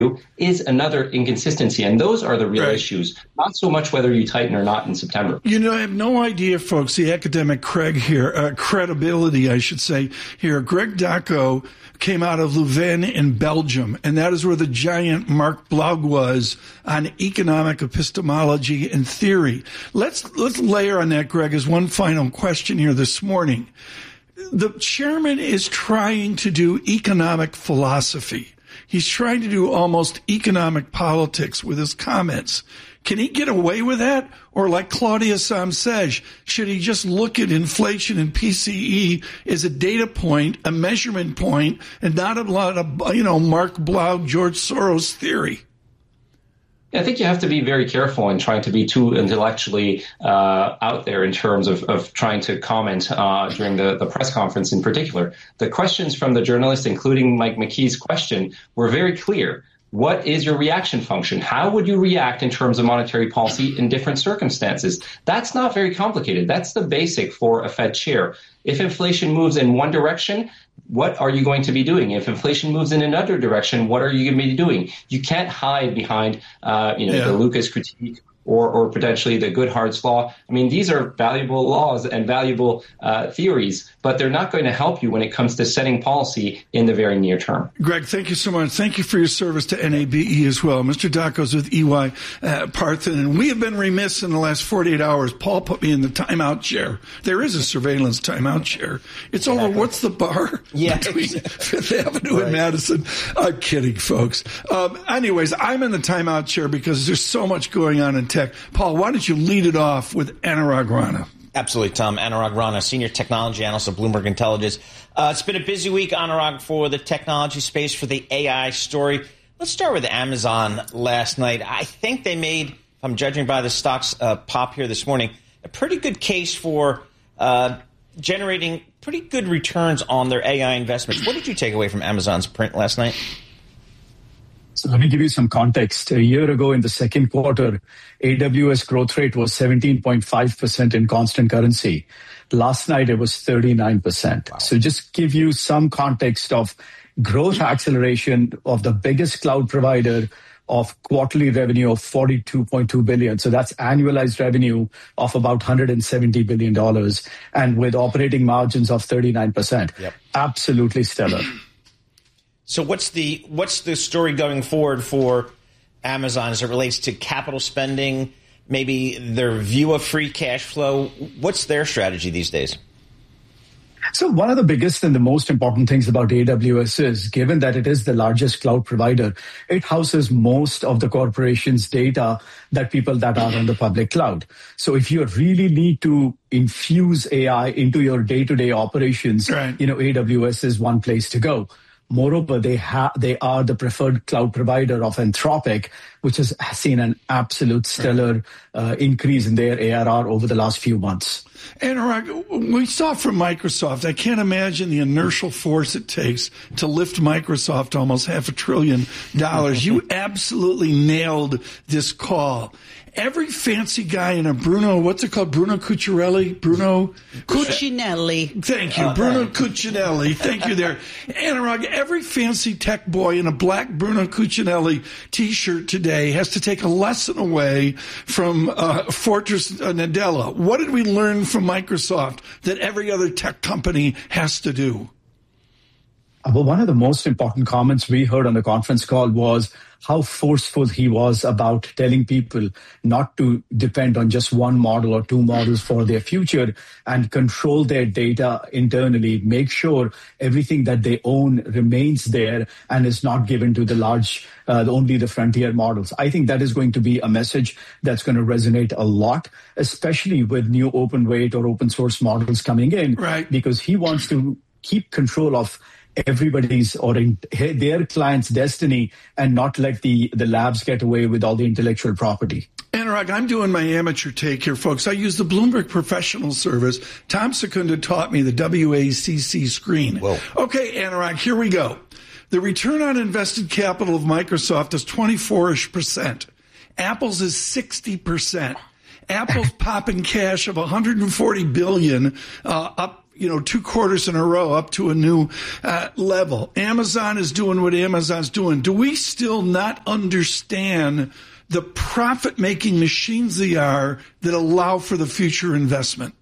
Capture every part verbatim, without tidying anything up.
is another inconsistency. And those are the real right. issues, not so much whether you tighten or not in September. You know, I have no idea, folks, the academic Craig here, uh, credibility, I should say here. Greg Dacko came out of Leuven in Belgium, and that is where the giant Mark Blaug was on economic epistemology and theory. Let's, let's layer on that, Greg, as one final question here this morning. The chairman is trying to do economic philosophy. He's trying to do almost economic politics with his comments. Can he get away with that? Or like Claudia Samsej, should he just look at inflation and P C E as a data point, a measurement point, and not a lot of, you know, Mark Blaug, George Soros theory? I think you have to be very careful in trying to be too intellectually uh, out there in terms of, of trying to comment uh, during the, the press conference in particular. The questions from the journalist, including Mike McKee's question, were very clear. What is your reaction function? How would you react in terms of monetary policy in different circumstances? That's not very complicated. That's the basic for a Fed chair. If inflation moves in one direction, what are you going to be doing? If inflation moves in another direction, what are you going to be doing? You can't hide behind, uh, you know, yeah. the Lucas critique or, or potentially the Goodhart's law. I mean, these are valuable laws and valuable uh, theories, but they're not going to help you when it comes to setting policy in the very near term. Greg, thank you so much. Thank you for your service to N A B E as well. Mister Dacko's with E Y uh, Parthen, and we have been remiss in the last forty-eight hours. Paul put me in the timeout chair. There is a surveillance timeout chair. It's over, what's the bar? Yeah. Between Fifth Avenue right. and Madison. I'm kidding, folks. Um, anyways, I'm in the timeout chair because there's so much going on in tech. Paul, why don't you lead it off with Anurag Rana? Absolutely, Tom. Anurag Rana, Senior Technology Analyst of Bloomberg Intelligence. Uh, it's been a busy week, Anurag, for the technology space, for the A I story. Let's start with Amazon last night. I think they made, if I'm judging by the stock's uh, pop here this morning, a pretty good case for uh, generating pretty good returns on their A I investments. What did you take away from Amazon's print last night? So let me give you some context. A year ago in the second quarter, A W S growth rate was seventeen point five percent in constant currency. Last night, it was thirty-nine percent. Wow. So just give you some context of growth acceleration of the biggest cloud provider of quarterly revenue of forty-two point two billion dollars. So that's annualized revenue of about one hundred seventy billion dollars, and with operating margins of thirty-nine percent. Yep. Absolutely stellar. So what's the what's the story going forward for Amazon as it relates to capital spending, maybe their view of free cash flow? What's their strategy these days? So one of the biggest and the most important things about A W S is, given that it is the largest cloud provider, it houses most of the corporation's data that people that are on the public cloud. So if you really need to infuse A I into your day-to-day operations, right. you know, A W S is one place to go. Moreover, they ha- they are the preferred cloud provider of Anthropic, which has seen an absolute stellar uh, increase in their A R R over the last few months. Anurag, we saw from Microsoft, I can't imagine the inertial force it takes to lift Microsoft almost half a trillion dollars. You absolutely nailed this call. Every fancy guy in a Bruno, what's it called? Bruno Cuccinelli? Bruno Cuccinelli. Thank you. Bruno Cuccinelli. Thank you there. Anurag, every fancy tech boy in a black Bruno Cuccinelli t-shirt today has to take a lesson away from uh, Fortress Nadella. What did we learn from Microsoft that every other tech company has to do? Well, one of the most important comments we heard on the conference call was how forceful he was about telling people not to depend on just one model or two models for their future and control their data internally, make sure everything that they own remains there and is not given to the large, uh, only the frontier models. I think that is going to be a message that's going to resonate a lot, especially with new open weight or open source models coming in, right. because he wants to keep control of everybody's or in their client's destiny and not let the, the labs get away with all the intellectual property. Anurag, I'm doing my amateur take here, folks. I use the Bloomberg Professional Service. Tom Secunda taught me the W A C C screen. Whoa. Okay, Anurag, here we go. The return on invested capital of Microsoft is twenty-four-ish percent. Apple's is sixty percent. Apple's popping cash of one hundred forty billion dollars, uh, up you know, two quarters in a row up to a new uh, level. Amazon is doing what Amazon's doing. Do we still not understand the profit-making machines they are that allow for the future investment?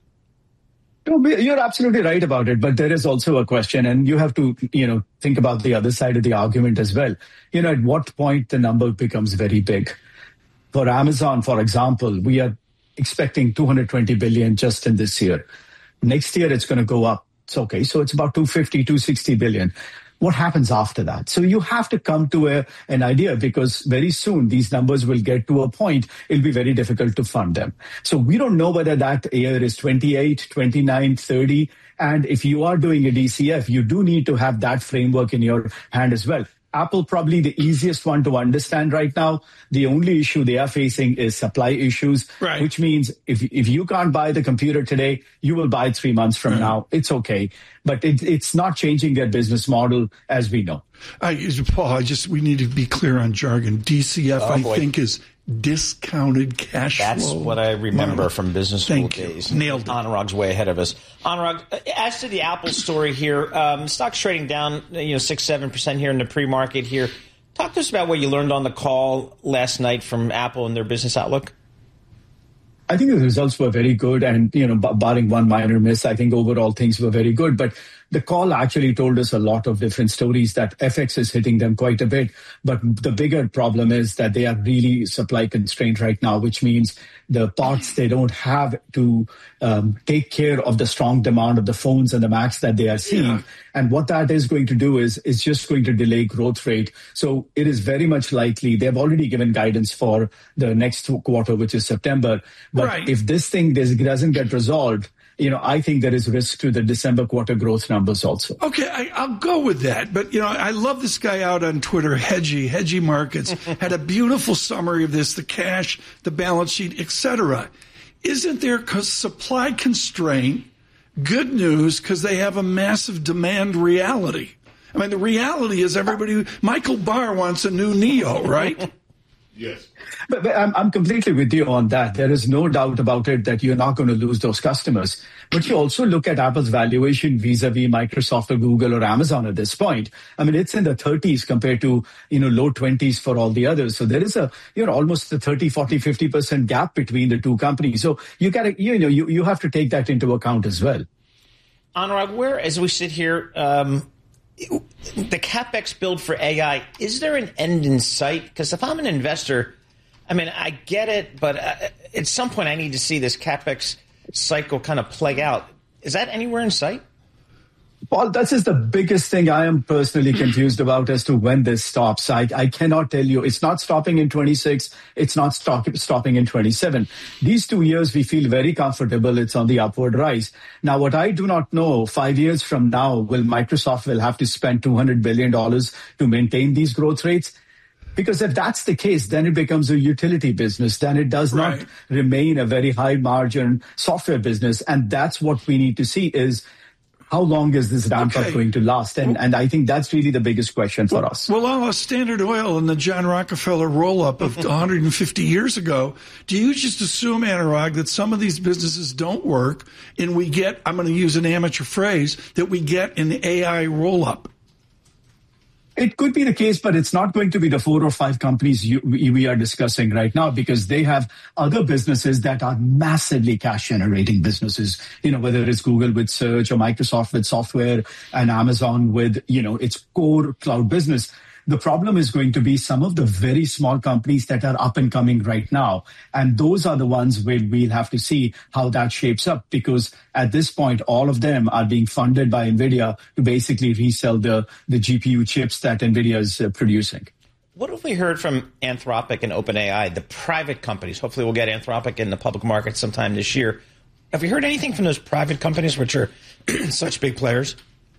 You're absolutely right about it, but there is also a question, and you have to, you know, think about the other side of the argument as well. You know, at what point the number becomes very big? For Amazon, for example, we are expecting two hundred twenty billion just in this year. Next year, it's going to go up. It's okay. So it's about two hundred fifty, two hundred sixty billion. What happens after that? So you have to come to a, an idea, because very soon these numbers will get to a point, it'll be very difficult to fund them. So we don't know whether that year is twenty-eight, twenty-nine, thirty. And if you are doing a D C F, you do need to have that framework in your hand as well. Apple, probably the easiest one to understand right now. The only issue they are facing is supply issues, right. Which means if if you can't buy the computer today, you will buy three months from right. now. It's okay. But it, it's not changing their business model, as we know. I, Paul, I just, we need to be clear on jargon. D C F, oh, I boy. think, is discounted cash That's flow. That's what I remember model. from business school Thank days. You. Nailed it. Anurag's way ahead of us. Anurag, as to the Apple story here, um, stock's trading down, you know, six, seven percent here in the pre-market here. Talk to us about what you learned on the call last night from Apple and their business outlook. I think the results were very good, and, you know, barring one minor miss, I think overall things were very good. But the call actually told us a lot of different stories, that F X is hitting them quite a bit. But the bigger problem is that they are really supply constrained right now, which means the parts they don't have to um, take care of the strong demand of the phones and the Macs that they are seeing. Yeah. And what that is going to do is, is just going to delay growth rate. So it is very much likely, they've already given guidance for the next quarter, which is September. But right. if this thing doesn't get resolved, you know, I think there is risk to the December quarter growth numbers also. Okay, I, I'll go with that. But, you know, I love this guy out on Twitter, Hedgie, Hedgie Markets, had a beautiful summary of this, the cash, the balance sheet, et cetera. Isn't there supply constraint good news because they have a massive demand reality? I mean, the reality is everybody, Michael Barr wants a new Neo, right? Yes. But, but I'm, I'm completely with you on that. There is no doubt about it that you're not going to lose those customers. But you also look at Apple's valuation vis-a-vis Microsoft or Google or Amazon at this point. I mean, it's in the thirties compared to, you know, low twenties for all the others. So there is a, you know, almost a thirty, forty, fifty percent gap between the two companies. So you got to, you know, you, you have to take that into account as well. Anurag, where, as we sit here, um, the CapEx build for A I, is there an end in sight? Because if I'm an investor, I mean, I get it, but uh, at some point I need to see this CapEx cycle kind of play out. Is that anywhere in sight? Paul, that is the biggest thing I am personally confused about as to when this stops. I, I cannot tell you. It's not stopping in twenty-six. It's not stop, stopping in twenty-seven. These two years, we feel very comfortable. It's on the upward rise. Now, what I do not know, five years from now, will Microsoft will have to spend two hundred billion dollars to maintain these growth rates? Because if that's the case, then it becomes a utility business. Then it does not right. remain a very high margin software business. And that's what we need to see is, how long is this ramp okay. up going to last? And, well, and I think that's really the biggest question for well, us. Well, on a Standard Oil and the John Rockefeller roll-up of one hundred fifty years ago, do you just assume, Anurag, that some of these businesses don't work and we get, I'm going to use an amateur phrase, that we get an A I roll-up? It could be the case, but it's not going to be the four or five companies you, we are discussing right now, because they have other businesses that are massively cash generating businesses, you know, whether it's Google with search or Microsoft with software and Amazon with, you know, its core cloud business. The problem is going to be some of the very small companies that are up and coming right now. And those are the ones where we'll have to see how that shapes up, because at this point, all of them are being funded by NVIDIA to basically resell the, the G P U chips that NVIDIA is uh, producing. What have we heard from Anthropic and OpenAI, the private companies? Hopefully we'll get Anthropic in the public market sometime this year. Have you heard anything from those private companies, which are such big players?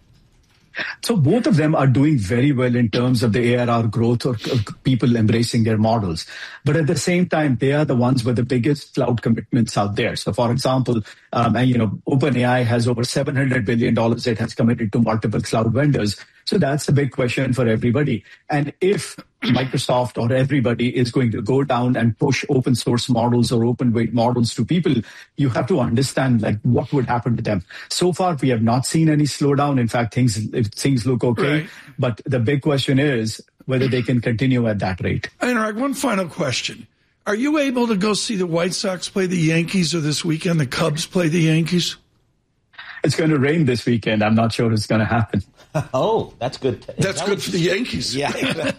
So both of them are doing very well in terms of the A R R growth or people embracing their models. But at the same time, they are the ones with the biggest cloud commitments out there. So for example, um, and, you know, OpenAI has over seven hundred billion dollars it has committed to multiple cloud vendors. So that's a big question for everybody. And if Microsoft or everybody is going to go down and push open source models or open weight models to people, you have to understand like what would happen to them. So far, we have not seen any slowdown. In fact, things things look okay. Right. But the big question is whether they can continue at that rate. Anurag, one final question. Are you able to go see the White Sox play the Yankees, or this weekend the Cubs play the Yankees? It's going to rain this weekend. I'm not sure it's going to happen. Oh, that's good. That's that good for the Yankees. Yeah.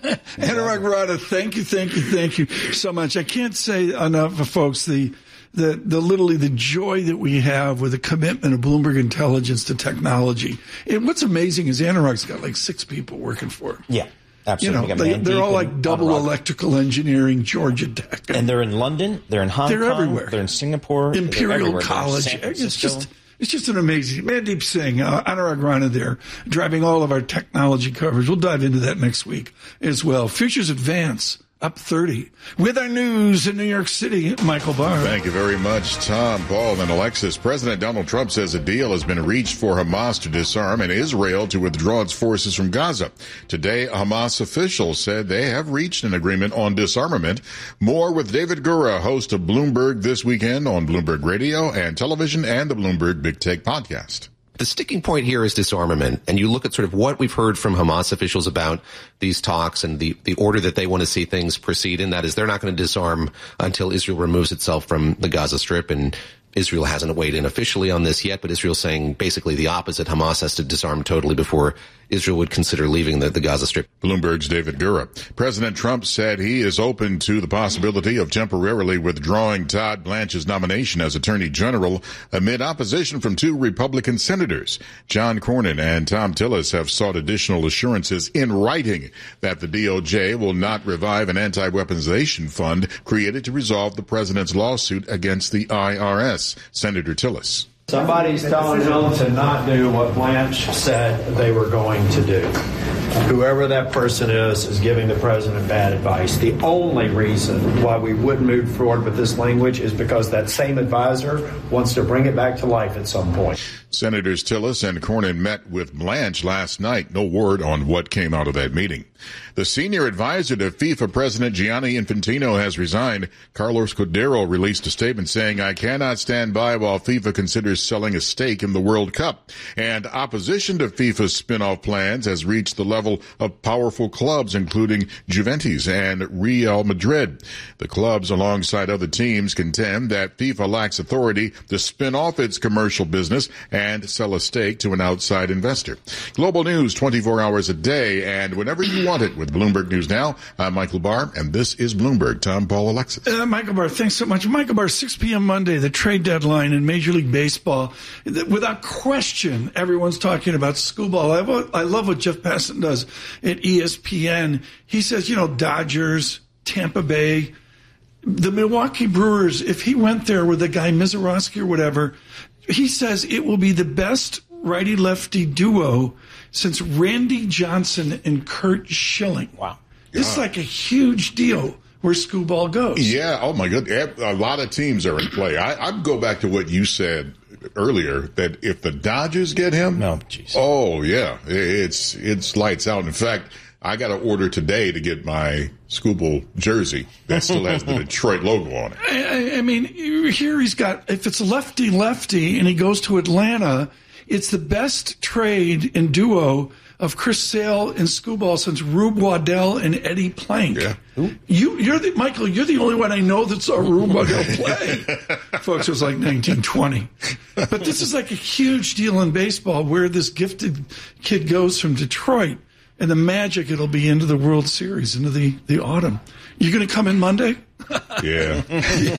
Anurag Rana, thank you, thank you, thank you so much. I can't say enough for folks the the the literally the joy that we have with the commitment of Bloomberg Intelligence to technology. And what's amazing is Anurag's got like six people working for him. Yeah. Absolutely. You know, they, they're all like double electrical engineering, Georgia Tech. And they're in London. They're in Hong they're Kong. They're everywhere. They're in Singapore. Imperial College. It's just... It's just an amazing, Mandeep Singh, uh, Anurag Rana there, driving all of our technology coverage. We'll dive into that next week as well. Futures advance up thirty. With our news in New York City, Michael Barr. Thank you very much, Tom, Paul, and Alexis. President Donald Trump says a deal has been reached for Hamas to disarm and Israel to withdraw its forces from Gaza. Today, Hamas officials said they have reached an agreement on disarmament. More with David Gura, host of Bloomberg This Weekend on Bloomberg Radio and Television and the Bloomberg Big Take podcast. The sticking point here is disarmament, and you look at sort of what we've heard from Hamas officials about these talks and the, the order that they want to see things proceed in. That is, they're not going to disarm until Israel removes itself from the Gaza Strip, and Israel hasn't weighed in officially on this yet, but Israel's saying basically the opposite. Hamas has to disarm totally before Israel would consider leaving the, the Gaza Strip. Bloomberg's David Gura. President Trump said he is open to the possibility of temporarily withdrawing Todd Blanche's nomination as Attorney General amid opposition from two Republican senators. John Cornyn and Tom Tillis have sought additional assurances in writing that the D O J will not revive an anti-weaponization fund created to resolve the president's lawsuit against the I R S. Senator Tillis. Somebody's telling them to not do what Blanche said they were going to do. Whoever that person is is giving the president bad advice. The only reason why we would move forward with this language is because that same advisor wants to bring it back to life at some point. Senators Tillis and Cornyn met with Blanche last night. No word on what came out of that meeting. The senior advisor to FIFA President Gianni Infantino has resigned. Carlos Cordero released a statement saying, "I cannot stand by while FIFA considers selling a stake in the World Cup." And opposition to FIFA's spin-off plans has reached the level of powerful clubs, including Juventus and Real Madrid. The clubs, alongside other teams, contend that FIFA lacks authority to spin off its commercial business and sell a stake to an outside investor. Global news twenty-four hours a day and whenever you want it with Bloomberg News Now. I'm Michael Barr, and this is Bloomberg. Tom, Paul, Alexis. Uh, Michael Barr, thanks so much. Michael Barr, six p.m. Monday, the trade deadline in Major League Baseball. Without question, everyone's talking about Scooball. I, I love what Jeff Passan does at E S P N. He says, you know, Dodgers, Tampa Bay, the Milwaukee Brewers, if he went there with a guy, Mizorowski or whatever, he says it will be the best righty-lefty duo since Randy Johnson and Curt Schilling. Wow. This yeah. is like a huge deal where Scooball goes. Yeah, oh my goodness. A lot of teams are in play. I, I'd go back to what you said earlier, that if the Dodgers get him, no, geez. oh yeah, it's it's lights out. In fact, I got to order today to get my Scooball jersey that still has the Detroit logo on it. I, I mean, here he's got, if it's lefty-lefty and he goes to Atlanta, it's the best trade and duo of Chris Sale and Scooball since Rube Waddell and Eddie Plank. Yeah. You, you're the, Michael, you're the only one I know that saw Rube Waddell play. Folks, it was like nineteen twenty. But this is like a huge deal in baseball where this gifted kid goes from Detroit. And the magic, it'll be into the World Series, into the, the autumn. You going to come in Monday? Yeah.